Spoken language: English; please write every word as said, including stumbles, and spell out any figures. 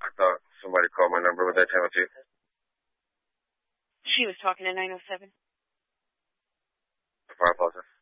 I thought somebody called my number with that channel too. She was talking to nine oh seven. Fire Plaza.